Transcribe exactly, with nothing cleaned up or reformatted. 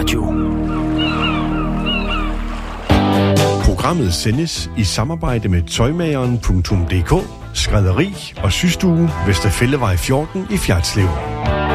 Radio. Programmet sendes i samarbejde med tøjmageren punktum d k, skrædderi og systue Vesterfællevej fjorten i Fjerritslev.